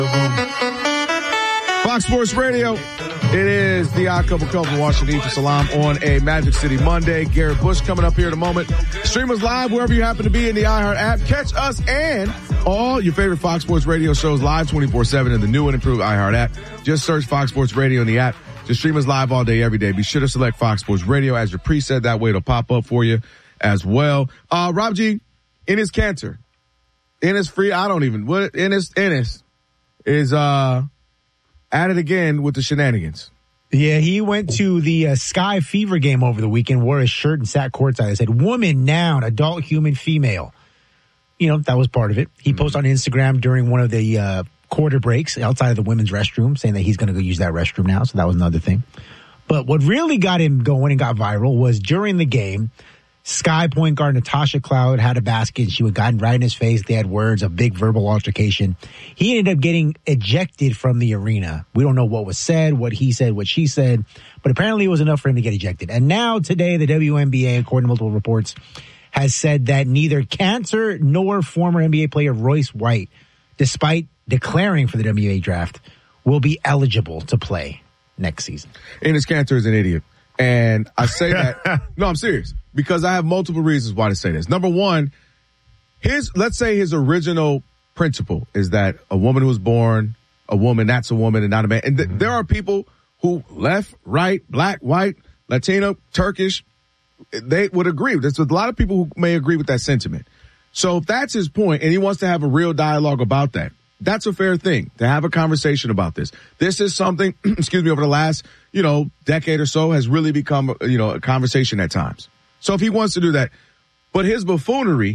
Fox Sports Radio. It is the Odd Couple from Washington, East Salam on a Magic City Monday. Garrett Bush coming up here in a moment. Stream us live wherever you happen to be in the iHeart app. Catch us and all your favorite Fox Sports Radio shows live 24/7 in the new and improved iHeart app. Just search Fox Sports Radio in the app. Just stream us live all day, every day. Be sure to select Fox Sports Radio as your preset. That way it'll pop up for you as well. Rob G, Enes Kanter. Ennis free. I don't even. What Ennis is at it again with the shenanigans. Yeah, he went to the Sky Fever game over the weekend, wore his shirt and sat courtside. It said, woman, noun, adult, human, female. You know, that was part of it. He posted on Instagram during one of the quarter breaks outside of the women's restroom saying that he's going to go use that restroom now. So that was another thing. But what really got him going and got viral was during the game, Sky point guard Natasha Cloud had a basket. She would gotten right in his face. They had words, a big verbal altercation. He ended up getting ejected from the arena. We don't know what was said, what he said, what she said, but apparently it was enough for him to get ejected. And now today, the WNBA, according to multiple reports, has said that neither Kanter nor former NBA player Royce White, despite declaring for the WNBA draft, will be eligible to play next season. Enes Kanter is an idiot. And I say that, no, I'm serious, because I have multiple reasons why to say this. Number one, let's say his original principle is that a woman who's born a woman, that's a woman and not a man. And there are people who left, right, black, white, Latino, Turkish, they would agree. There's a lot of people who may agree with that sentiment. So if that's his point and he wants to have a real dialogue about that, that's a fair thing to have a conversation about this. This is something, over the last, decade or so has really become, a conversation at times. So if he wants to do that, but his buffoonery,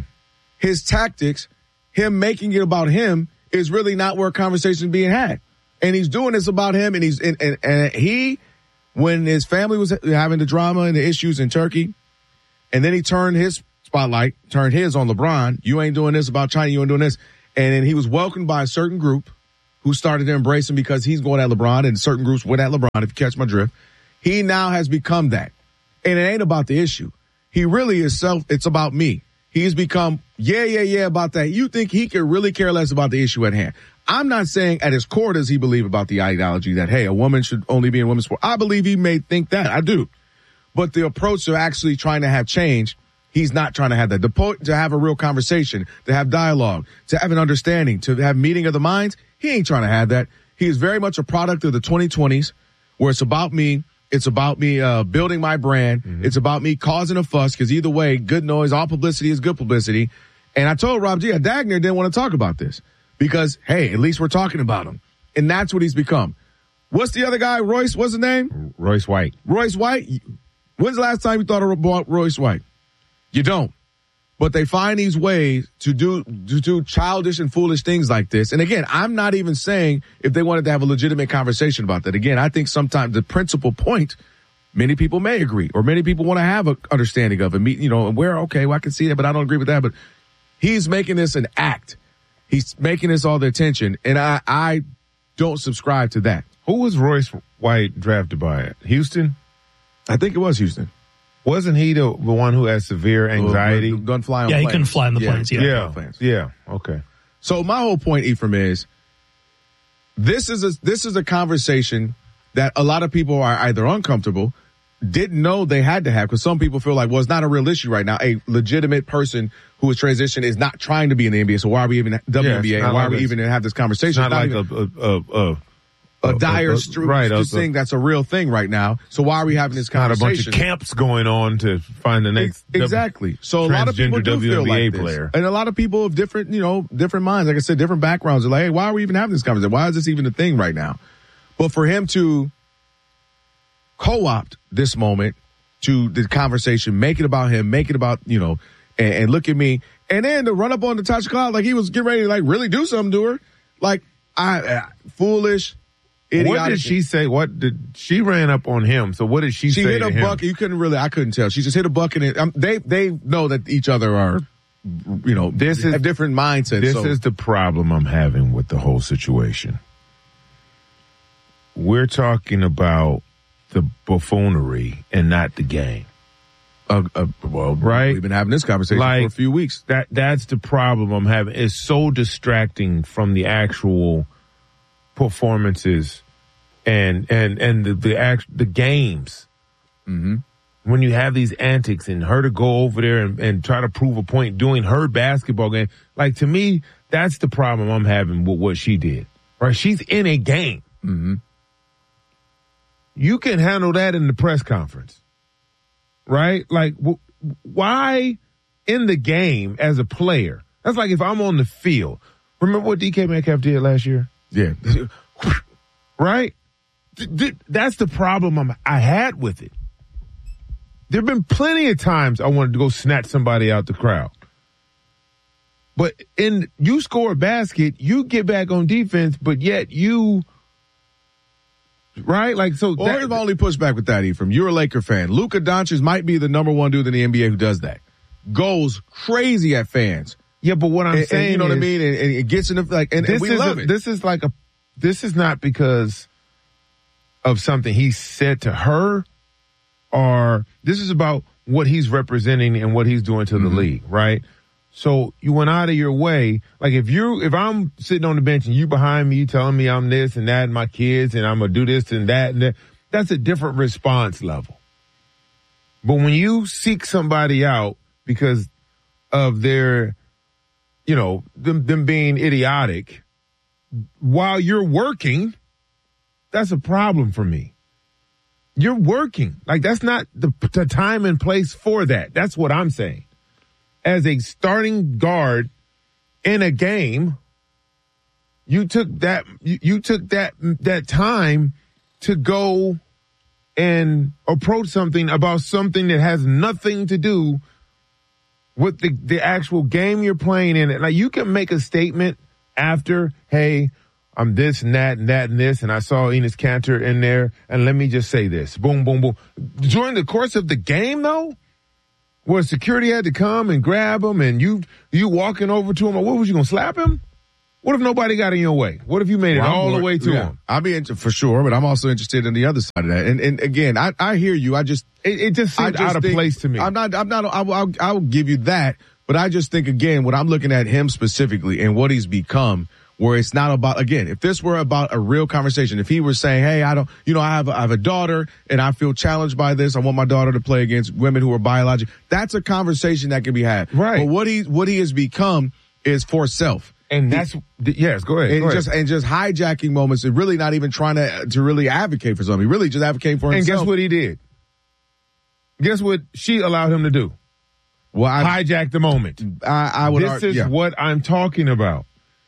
his tactics, him making it about him is really not where conversation is being had. And he's doing this about him and he, when his family was having the drama and the issues in Turkey, and then he turned his spotlight, turned his on LeBron. You ain't doing this about China. You ain't doing this. And then he was welcomed by a certain group who started to embrace him because he's going at LeBron, and certain groups went at LeBron, if you catch my drift. He now has become that. And it ain't about the issue. He really is it's about me. He's become, yeah, about that. You think he could really care less about the issue at hand. I'm not saying at his core does he believe about the ideology that, hey, a woman should only be in women's sport. I believe he may think that. I do. But the approach to actually trying to have change, he's not trying to have that. The point to have a real conversation, to have dialogue, to have an understanding, to have meeting of the minds, he ain't trying to have that. He is very much a product of the 2020s where it's about me. It's about me building my brand. Mm-hmm. It's about me causing a fuss because either way, good noise, all publicity is good publicity. And I told Rob G. Dagner didn't want to talk about this because, hey, at least we're talking about him. And that's what he's become. What's the other guy, Royce? What's his name? Royce White. Royce White? When's the last time you thought about Royce White? You don't. But they find these ways to do childish and foolish things like this. And again, I'm not even saying if they wanted to have a legitimate conversation about that. Again, I think sometimes the principal point, many people may agree, or many people want to have an understanding of it. And where, okay, well, I can see that, but I don't agree with that. But he's making this an act. He's making this all the attention. And I don't subscribe to that. Who was Royce White drafted by? Houston? I think it was Houston. Wasn't he the one who had severe anxiety? Couldn't fly on planes. He couldn't fly on the planes. Yeah. Okay. So my whole point, Ephraim, is this is a conversation that a lot of people are either uncomfortable, didn't know they had to have, because some people feel like, well, it's not a real issue right now. A legitimate person who is transitioned is not trying to be in the NBA. So why are we even WNBA? And why are we even have this conversation? It's not like a dire thing that's a real thing right now. So why are we having this conversation? Not a bunch of camps going on to find the next exactly. So a lot of people do feel like this, and a lot of people of different minds. Like I said, different backgrounds. They're like, hey, why are we even having this conversation? Why is this even a thing right now? But for him to co-opt this moment to the conversation, make it about him, make it about and look at me, and then to run up on Natasha Cloud like he was getting ready to like really do something to her, like foolish. Idiotic. What did she say? She ran up on him? So what did she say? She hit to a him? bucket. I couldn't tell. She just hit a bucket. And they know that each other are, have different mindsets. This is the problem I'm having with the whole situation. We're talking about the buffoonery and not the game. Well, right? We've been having this conversation for a few weeks. That's the problem I'm having. It's so distracting from the actual performances and the games. Mm-hmm. When you have these antics and her to go over there and try to prove a point doing her basketball game, like, to me, that's the problem I'm having with what she did. Right? She's in a game. Mm-hmm. You can handle that in the press conference. Right? Like, why in the game as a player? That's like if I'm on the field. Remember what DK Metcalf did last year? Yeah. Right? That's the problem I had with it. There have been plenty of times I wanted to go snatch somebody out the crowd. But you score a basket, you get back on defense, but yet you... Right? Like, so. Well, here's my only pushback with that, Ephraim. You're a Laker fan. Luka Doncic might be the number one dude in the NBA who does that. Goes crazy at fans. Yeah, but what I'm saying, you know what I mean? And it gets in the, like, and we love it. This is not because of something he said to her, or this is about what he's representing and what he's doing to the league, right? So you went out of your way. Like, if I'm sitting on the bench and you behind me, you telling me I'm this and that and my kids and I'm going to do this and that, that's a different response level. But when you seek somebody out because of their, them being idiotic while you're working, that's a problem for me. You're working. Like, that's not the time and place for that. That's what I'm saying. As a starting guard in a game, you took that time to go and approach something about something that has nothing to do with the actual game you're playing in. Like, you can make a statement after, hey, I'm this and that and that and this, and I saw Enes Kanter in there, and let me just say this. Boom, boom, boom. During the course of the game, though, where security had to come and grab him, and you walking over to him, or what was you going to slap him? What if nobody got in your way? What if you made it all the way to him? I'll be for sure, but I'm also interested in the other side of that. And again, I hear you. It just seems out of place to me. I'll give you that, but I just think, again, when I'm looking at him specifically and what he's become, where it's not about, again, if this were about a real conversation, if he were saying, hey, I have a daughter and I feel challenged by this. I want my daughter to play against women who are biological. That's a conversation that can be had. Right. But what he has become is for self. And that's, yes, go ahead. And just hijacking moments and really not even trying to really advocate for something. Really just advocating for himself. And guess what he did? Guess what she allowed him to do? Well, hijack the moment. I would. This is what I'm talking about.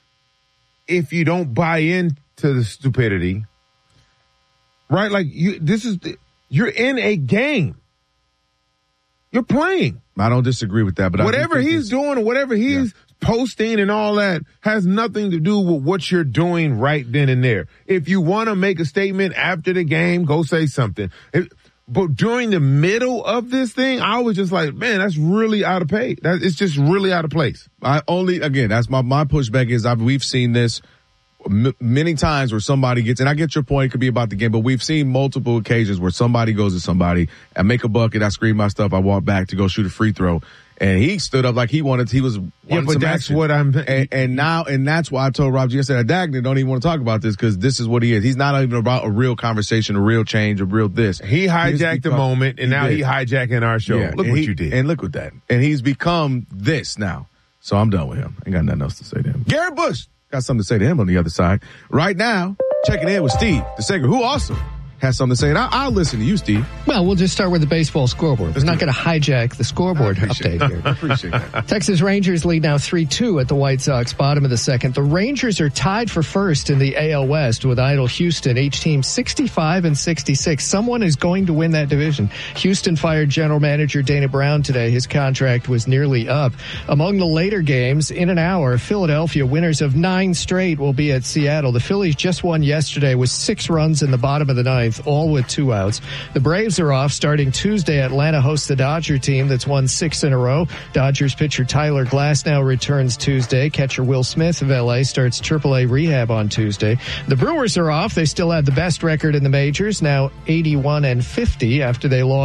If you don't buy into the stupidity, right? Like, you're in a game. You're playing. I don't disagree with that, but whatever he's doing or whatever he's posting and all that has nothing to do with what you're doing right then and there. If you want to make a statement after the game, go say something. But during the middle of this thing, I was just like, man, that's really out of place. It's just really out of place. That's my pushback is we've seen this many times where somebody gets, and I get your point, it could be about the game, but we've seen multiple occasions where somebody goes to somebody and make a bucket, I scream my stuff, I walk back to go shoot a free throw. And he stood up like he was but that's action. What I'm, and that's why I told Rob G, I said, Dagner don't even want to talk about this because this is what he is. He's not even about a real conversation, a real change, a real this. He hijacked the moment, and now he's hijacking our show. Yeah, look what you did. And look at that. And he's become this now. So I'm done with him. Ain't got nothing else to say to him. Garrett Bush got something to say to him on the other side. Right now, checking in with Steve DeSager, who also has something to say. And I'll listen to you, Steve. Well, we'll just start with the baseball scoreboard. We're not going to hijack the scoreboard update here. I appreciate that. Texas Rangers lead now 3-2 at the White Sox, bottom of the second. The Rangers are tied for first in the AL West with idle Houston, each team 65 and 66. Someone is going to win that division. Houston fired general manager Dana Brown today. His contract was nearly up. Among the later games, in an hour, Philadelphia, winners of 9 straight, will be at Seattle. The Phillies just won yesterday with 6 runs in the bottom of the ninth, all with 2 outs. The Braves are off starting Tuesday. Atlanta hosts the Dodger team that's won 6 in a row. Dodgers pitcher Tyler Glasnow returns Tuesday. Catcher Will Smith of LA starts AAA rehab on Tuesday. The Brewers are off. They still have the best record in the majors, now 81 and 50 after they lost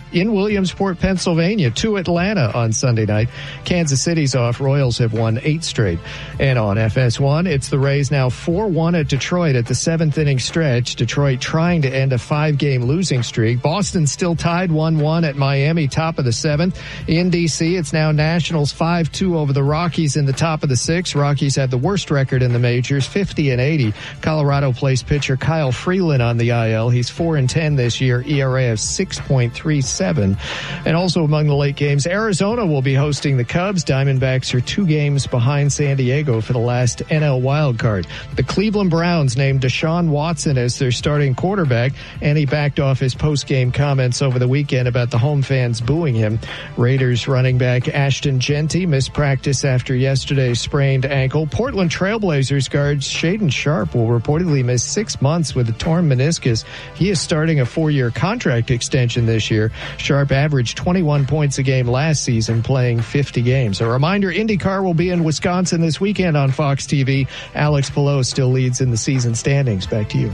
in Williamsport, Pennsylvania, to Atlanta on Sunday night. Kansas City's off. Royals have won 8 straight. And on FS1, it's the Rays now 4-1 at Detroit at the 7th inning stretch. Detroit trying to end a 5-game losing streak. Boston still tied 1-1 at Miami, top of the 7th. In D.C., it's now Nationals 5-2 over the Rockies in the top of the 6th. Rockies have the worst record in the majors, 50-80. Colorado placed pitcher Kyle Freeland on the IL. He's 4-10 this year, ERA of 6.37. And also among the late games, Arizona will be hosting the Cubs. Diamondbacks are 2 games behind San Diego for the last NL wildcard. The Cleveland Browns named Deshaun Watson as their starting quarterback, and he backed off his post-game comments over the weekend about the home fans booing him. Raiders running back Ashton Genty missed practice after yesterday's sprained ankle. Portland Trailblazers guard Shaden Sharp will reportedly miss 6 months with a torn meniscus. He is starting a 4-year contract extension this year. Sharp averaged 21 points a game last season, playing 50 games. A reminder, IndyCar will be in Wisconsin this weekend on Fox TV. Alex Palou still leads in the season standings. Back to you.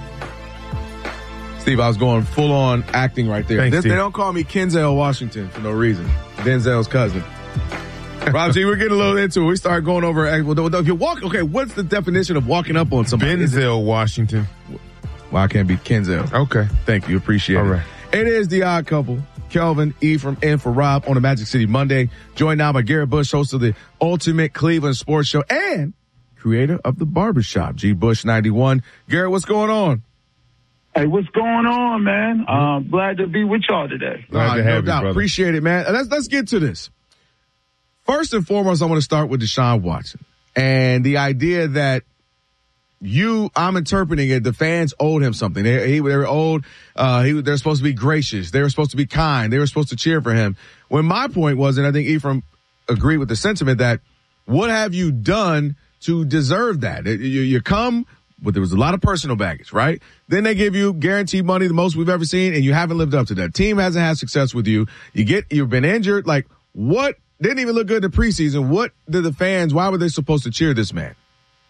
Steve, I was going full on acting right there. Thanks, They don't call me Kenzel Washington for no reason. Denzel's cousin. Rob G, we're getting a little into it. We start going over. If you walk, okay, what's the definition of walking up on somebody? Denzel Washington. Well, I can't be Kenzel. Okay. Thank you. Appreciate it. All right. It is The Odd Couple. Kelvin, Ephraim, and for Rob on a Magic City Monday. Joined now by Garrett Bush, host of the Ultimate Cleveland Sports Show and creator of The Barbershop, G Bush 91. Garrett, what's going on? Hey, what's going on, man? Glad to be with y'all today. Glad to have you, brother. Appreciate it, man. Let's get to this. First and foremost, I want to start with Deshaun Watson and the idea that I'm interpreting it, the fans owed him something. They were owed, they're supposed to be gracious. They were supposed to be kind. They were supposed to cheer for him. When my point was, and I think Ephraim agreed with the sentiment, that what have you done to deserve that? You come, but there was a lot of personal baggage, right? Then they give you guaranteed money, the most we've ever seen, and you haven't lived up to that. Team hasn't had success with you. You've been injured. Like, what? Didn't even look good in the preseason. What did the fans, why were they supposed to cheer this man?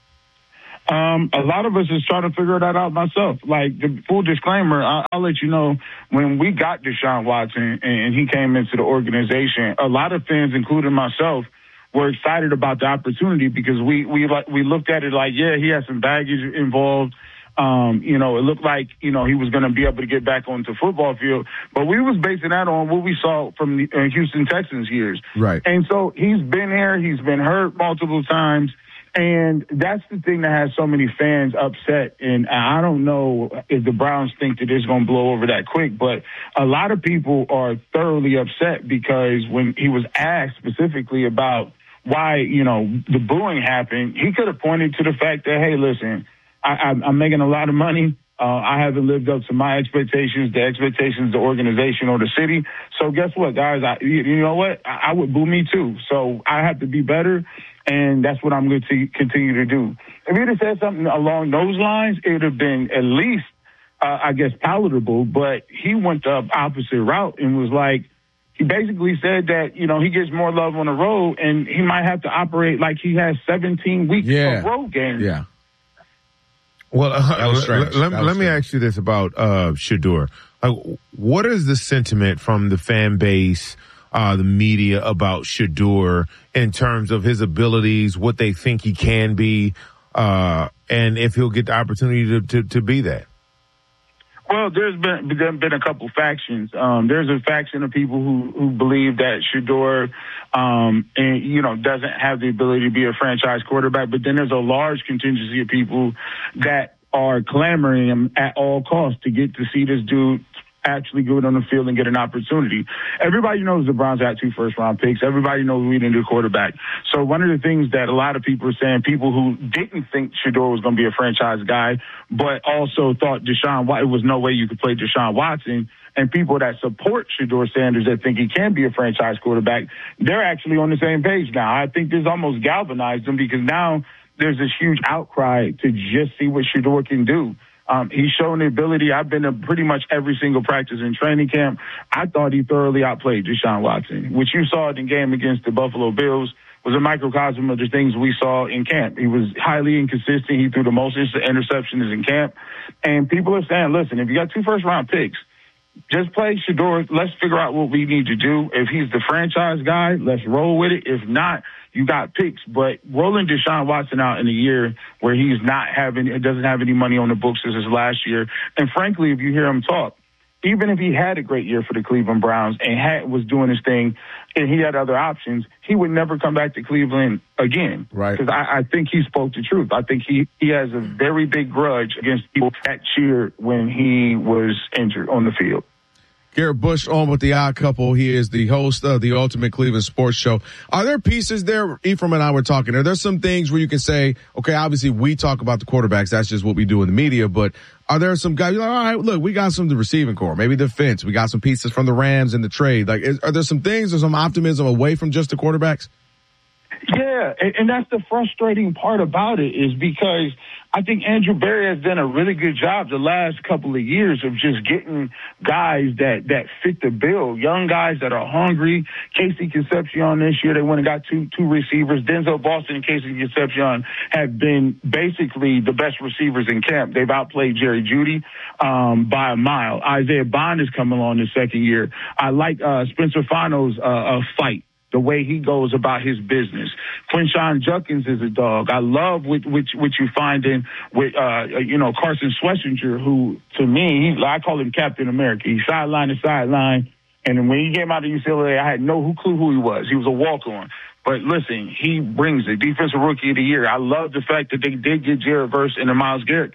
A lot of us is trying to figure that out myself. Like, the full disclaimer, I'll let you know, when we got Deshaun Watson and he came into the organization, a lot of fans, including myself, were excited about the opportunity because we looked at it like, yeah, he had some baggage involved. It looked like, he was going to be able to get back onto the football field. But we was basing that on what we saw from the Houston Texans years. Right. And so he's been here. He's been hurt multiple times. And that's the thing that has so many fans upset. And I don't know if the Browns think that it's going to blow over that quick, but a lot of people are thoroughly upset because when he was asked specifically about why, the booing happened, he could have pointed to the fact that, hey, listen, I'm making a lot of money. I haven't lived up to my expectations, the expectations of the organization or the city. So guess what, guys? You know what? I would boo me too. So I have to be better. And that's what I'm going to continue to do. If he'd have said something along those lines, it would have been at least, palatable. But he went the opposite route and was like, he basically said that, he gets more love on the road and he might have to operate like he has 17 weeks of road games. Yeah. Well, let me ask you this about Shedeur. What is the sentiment from the fan base, the media about Shedeur in terms of his abilities, what they think he can be, and if he'll get the opportunity to be that? Well, there's been a couple factions. There's a faction of people who believe that Shedeur, doesn't have the ability to be a franchise quarterback. But then there's a large contingency of people that are clamoring him at all costs to get to see this dude actually go on the field and get an opportunity. Everybody knows the Browns had 2 first-round picks. Everybody knows we didn't do quarterback. So one of the things that a lot of people are saying, people who didn't think Shedeur was going to be a franchise guy, but also thought it was no way you could play Deshaun Watson, and people that support Shedeur Sanders that think he can be a franchise quarterback, they're actually on the same page now. I think this almost galvanized them because now there's this huge outcry to just see what Shedeur can do. He's shown the ability. I've been to pretty much every single practice in training camp. I thought he thoroughly outplayed Deshaun Watson, which you saw in the game against the Buffalo Bills was a microcosm of the things we saw in camp. He was highly inconsistent. He threw the most interceptions in camp. And people are saying, listen, if you got 2 first-round picks, just play Shedeur. Let's figure out what we need to do. If he's the franchise guy, let's roll with it. If not, you got picks. But rolling Deshaun Watson out in a year where he's doesn't have any money on the books as his last year. And frankly, if you hear him talk, even if he had a great year for the Cleveland Browns and was doing his thing and he had other options, he would never come back to Cleveland again. Right. Because I think he spoke the truth. I think he has a very big grudge against people that cheered when he was injured on the field. Garrett Bush on with The Odd Couple. He is the host of the Ultimate Cleveland Sports Show. Are there pieces there, Ephraim and I were talking, are there some things where you can say, okay, obviously we talk about the quarterbacks, that's just what we do in the media, but are there some guys, you're like, all right, look, we got some of the receiving core, maybe the defense, we got some pieces from the Rams in the trade. Like, are there some things or some optimism away from just the quarterbacks? Yeah, and that's the frustrating part about it is because I think Andrew Berry has done a really good job the last couple of years of just getting guys that fit the bill, young guys that are hungry. Casey Concepcion this year, they went and got two receivers. Denzel Boston and Casey Concepcion have been basically the best receivers in camp. They've outplayed Jerry Jeudy by a mile. Isaiah Bond is coming along the second year. I like Spencer Fano's fight. The way he goes about his business. Quinshon Judkins is a dog. I love what you find in with Carson Schlesinger, who to me, I call him Captain America. He's sideline to sideline, and when he came out of UCLA, I had no clue who he was. He was a walk-on. But listen, he brings it. Defensive Rookie of the Year. I love the fact that they did get Jared Verse in the Myles Garrett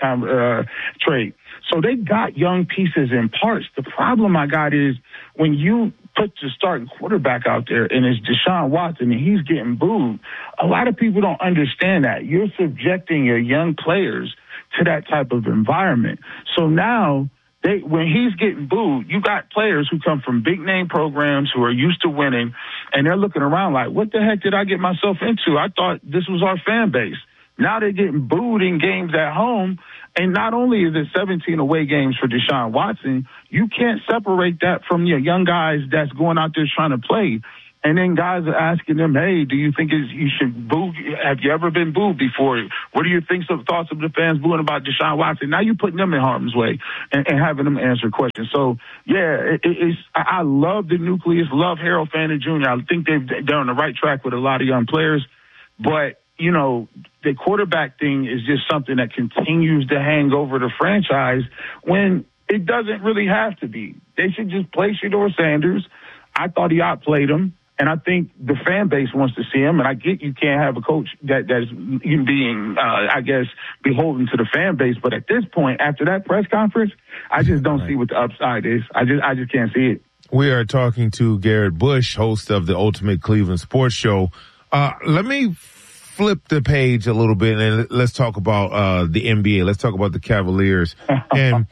trade. So they got young pieces and parts. The problem I got is when you put the starting quarterback out there and it's Deshaun Watson and he's getting booed, a lot of people don't understand that. You're subjecting your young players to that type of environment. So now when he's getting booed, you got players who come from big name programs who are used to winning, and they're looking around like, what the heck did I get myself into? I thought this was our fan base. Now they're getting booed in games at home. And not only is it 17 away games for Deshaun Watson, you can't separate that from your young guys that's going out there trying to play. And then guys are asking them, hey, do you think you should boo? Have you ever been booed before? What do you think thoughts of the fans booing about Deshaun Watson? Now you're putting them in harm's way and having them answer questions. So, yeah, I love the nucleus, love Harold Fannin Jr. I think they're on the right track with a lot of young players. But, you know, the quarterback thing is just something that continues to hang over the franchise when it doesn't really have to be. They should just play Shedeur Sanders. I thought he outplayed him, and I think the fan base wants to see him. And I get you can't have a coach that's being, beholden to the fan base. But at this point, after that press conference, I just don't see what the upside is. I just can't see it. We are talking to Garrett Bush, host of the Ultimate Cleveland Sports Show. Let me flip the page a little bit and let's talk about the NBA. Let's talk about the Cavaliers. And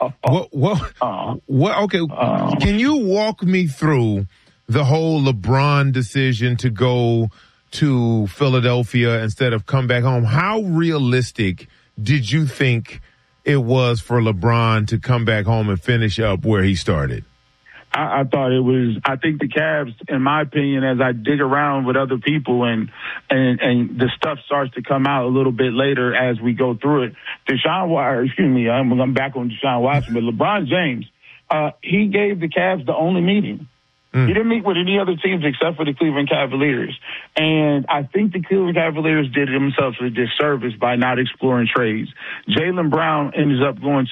can you walk me through the whole LeBron decision to go to Philadelphia instead of come back home? How realistic did you think it was for LeBron to come back home and finish up where he started? I thought it was, I think the Cavs, in my opinion, as I dig around with other people and the stuff starts to come out a little bit later as we go through it. I'm back on Deshaun Watson, but LeBron James, he gave the Cavs the only meeting. He didn't meet with any other teams except for the Cleveland Cavaliers. And I think the Cleveland Cavaliers did themselves a disservice by not exploring trades. Jaylen Brown ends up going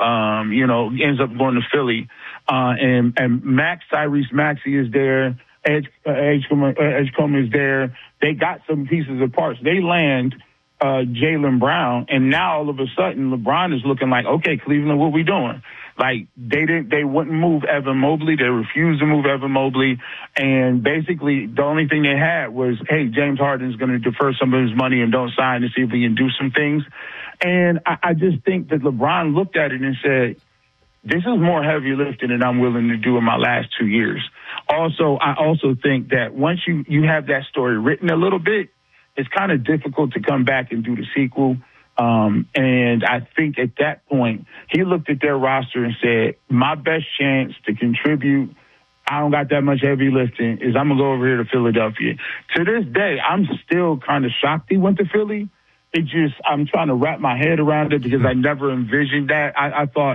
to Philly. And Tyrese Maxey is there. Edgecombe is there. They got some pieces of parts. They land Jaylen Brown, and now all of a sudden LeBron is looking like, okay, Cleveland, what we doing? Like they wouldn't move Evan Mobley. They refused to move Evan Mobley. And basically the only thing they had was, hey, James Harden's going to defer some of his money and don't sign to see if we can do some things. And I just think that LeBron looked at it and said, this is more heavy lifting than I'm willing to do in my last 2 years. Also, I also think that once you have that story written a little bit, it's kind of difficult to come back and do the sequel. And I think at that point, he looked at their roster and said, my best chance to contribute, I don't got that much heavy lifting, is I'm going to go over here to Philadelphia. To this day, I'm still kind of shocked he went to Philly. I'm trying to wrap my head around it because I never envisioned that. I thought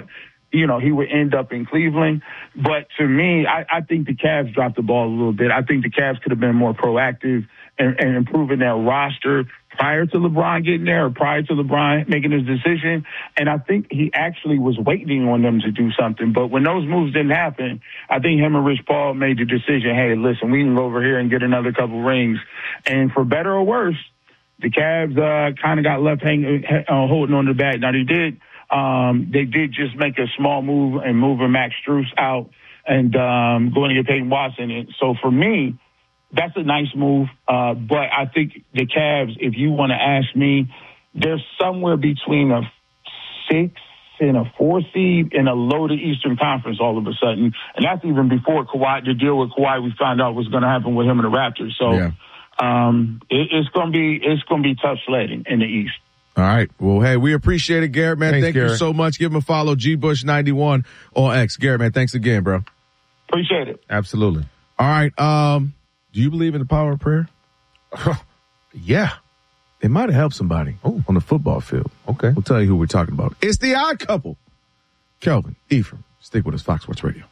he would end up in Cleveland. But to me, I think the Cavs dropped the ball a little bit. I think the Cavs could have been more proactive and improving their roster prior to LeBron getting there or prior to LeBron making his decision. And I think he actually was waiting on them to do something. But when those moves didn't happen, I think him and Rich Paul made the decision, hey, listen, we can go over here and get another couple rings. And for better or worse, the Cavs kind of got left holding on to the bag. Now, they did just make a small move and moving Max Strus out and going to get Peyton Watson. And so for me, that's a nice move. But I think the Cavs, if you want to ask me, they're somewhere between a 6 and a 4 seed in a loaded Eastern Conference all of a sudden. And that's even before Kawhi, the deal with Kawhi we found out was going to happen with him and the Raptors. So it's going to be tough sledding in the East. All right. Well, hey, we appreciate it, Garrett, man. Thanks, Thank Garrett. you so much. Give him a follow, GBush91 on X. Garrett, man, thanks again, bro. Appreciate it. Absolutely. All right. Do you believe in the power of prayer? Yeah. It might have helped somebody on the football field. Okay. We'll tell you who we're talking about. It's the Odd Couple. Kelvin, Ephraim, stick with us, Fox Sports Radio.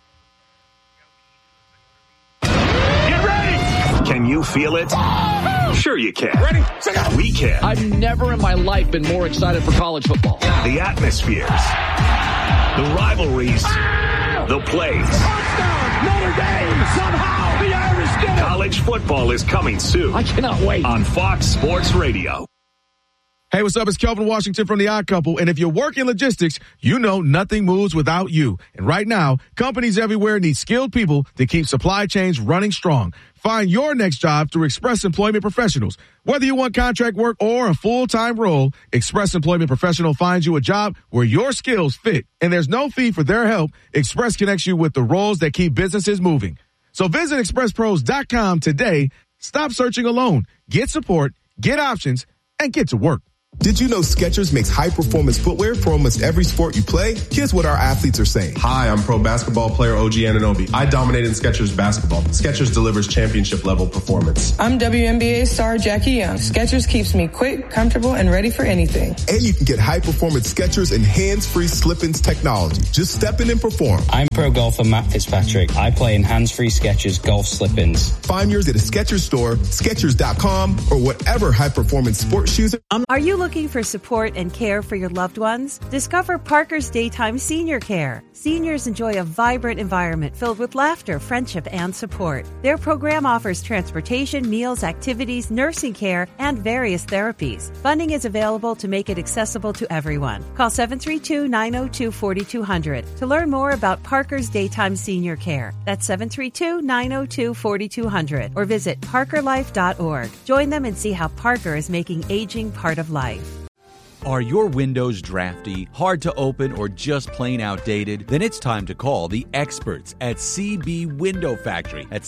Get ready! Can you feel it? Sure you can. Ready? We can. I've never in my life been more excited for college football. The atmospheres, the rivalries, the plays. Touchdown, Notre Dame, somehow the Irish did it. College football is coming soon. I cannot wait. On Fox Sports Radio. Hey, what's up? It's Kelvin Washington from The Odd Couple. And if you work in logistics, you know nothing moves without you. And right now, companies everywhere need skilled people to keep supply chains running strong. Find your next job through Express Employment Professionals. Whether you want contract work or a full-time role, Express Employment Professional finds you a job where your skills fit. And there's no fee for their help. Express connects you with the roles that keep businesses moving. So visit expresspros.com today. Stop searching alone. Get support, get options, and get to work. Did you know Skechers makes high-performance footwear for almost every sport you play? Here's what our athletes are saying. Hi, I'm pro basketball player OG Anunoby. I dominate in Skechers basketball. Skechers delivers championship-level performance. I'm WNBA star Jackie Young. Skechers keeps me quick, comfortable, and ready for anything. And you can get high-performance Skechers and hands-free slip-ins technology. Just step in and perform. I'm pro golfer Matt Fitzpatrick. I play in hands-free Skechers golf slip-ins. Find yours at a Skechers store, Skechers.com, or whatever high-performance sports shoes. Are you looking for support and care for your loved ones? Discover Parker's Daytime Senior Care. Seniors enjoy a vibrant environment filled with laughter, friendship, and support. Their program offers transportation, meals, activities, nursing care, and various therapies. Funding is available to make it accessible to everyone. Call 732-902-4200 to learn more about Parker's Daytime Senior Care. That's 732-902-4200 or visit parkerlife.org. Join them and see how Parker is making aging part of life. Are your windows drafty, hard to open, or just plain outdated? Then it's time to call the experts at CB Window Factory at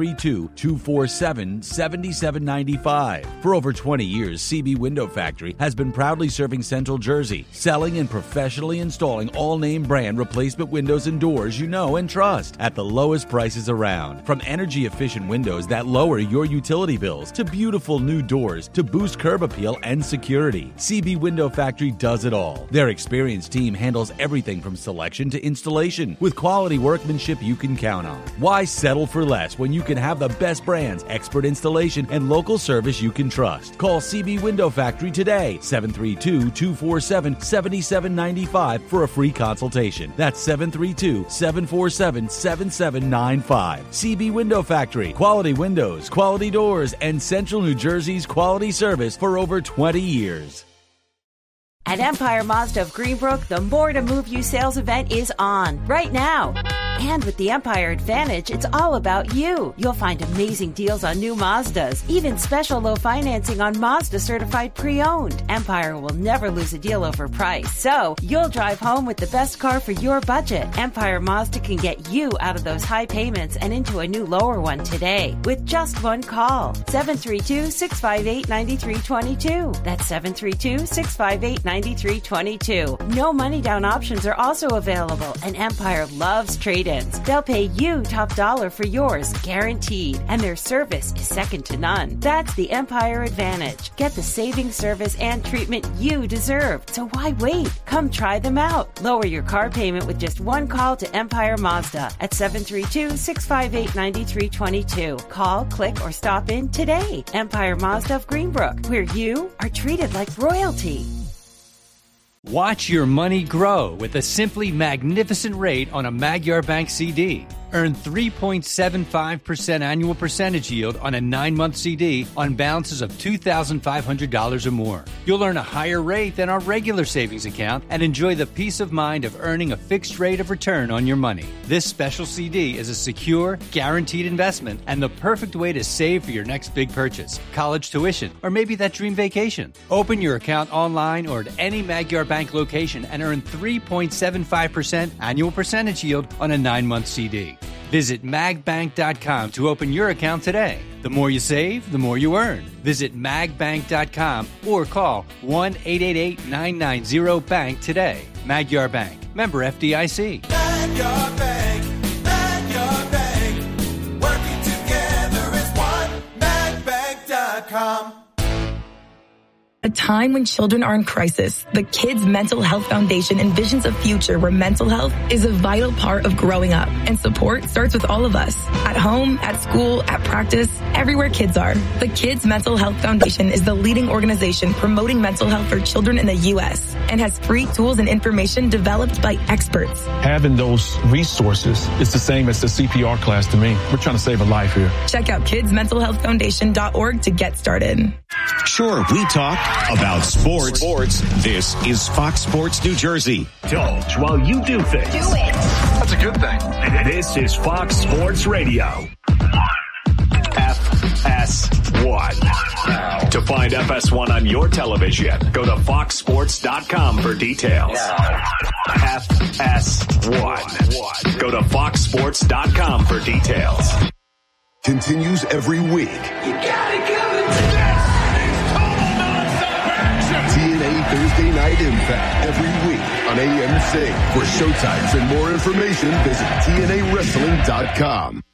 732-247-7795. For over 20 years, CB Window Factory has been proudly serving Central Jersey, selling and professionally installing all name brand replacement windows and doors you know and trust at the lowest prices around. From energy-efficient windows that lower your utility bills to beautiful new doors to boost curb appeal and security, CB Window Factory does it all. Their experienced team handles everything from selection to installation with quality workmanship you can count on. Why settle for less when you can have the best brands, expert installation, and local service you can trust? Call CB Window Factory today, 732-247-7795 for a free consultation. That's 732-747-7795. CB Window Factory. Quality windows, quality doors, and Central New Jersey's quality service for over 20 years. At Empire Mazda of Greenbrook, the More to Move You sales event is on right now. And with the Empire Advantage, it's all about you. You'll find amazing deals on new Mazdas, even special low financing on Mazda certified pre-owned. Empire will never lose a deal over price, so you'll drive home with the best car for your budget. Empire Mazda can get you out of those high payments and into a new lower one today with just one call. 732-658-9322. That's 732-658-9322. 658-9322. No money down options are also available, and Empire loves trade-ins. They'll pay you top dollar for yours, guaranteed, and their service is second to none. That's the Empire Advantage. Get the saving service and treatment you deserve. So why wait? Come try them out. Lower your car payment with just one call to Empire Mazda at 732-658-9322. Call, click, or stop in today. Empire Mazda of Greenbrook, where you are treated like royalty. Watch your money grow with a simply magnificent rate on a Magyar Bank CD. Earn 3.75% annual percentage yield on a 9-month CD on balances of $2,500 or more. You'll earn a higher rate than our regular savings account and enjoy the peace of mind of earning a fixed rate of return on your money. This special CD is a secure, guaranteed investment and the perfect way to save for your next big purchase, college tuition, or maybe that dream vacation. Open your account online or at any Magyar Bank location and earn 3.75% annual percentage yield on a 9-month CD. Visit magbank.com to open your account today. The more you save, the more you earn. Visit magbank.com or call 1-888-990-BANK today. Magyar Bank. Member FDIC. Magyar Bank. Magyar Bank. Working together as one. Magbank.com. A time when children are in crisis, the Kids Mental Health Foundation envisions a future where mental health is a vital part of growing up, and support starts with all of us. At home, at school, at practice, everywhere kids are. The Kids Mental Health Foundation is the leading organization promoting mental health for children in the U.S. and has free tools and information developed by experts. Having those resources is the same as the CPR class to me. We're trying to save a life here. Check out kidsmentalhealthfoundation.org to get started. Sure, we talk about sports. This is Fox Sports New Jersey. Indulge while you do things. Do it. That's a good thing. This is Fox Sports Radio. FS1. To find FS1 on your television, go to foxsports.com for details. FS1. Go to foxsports.com for details. Continues every week. You gotta give it to this. TNA Thursday Night Impact every week on AMC. For showtimes and more information, visit TNAWrestling.com.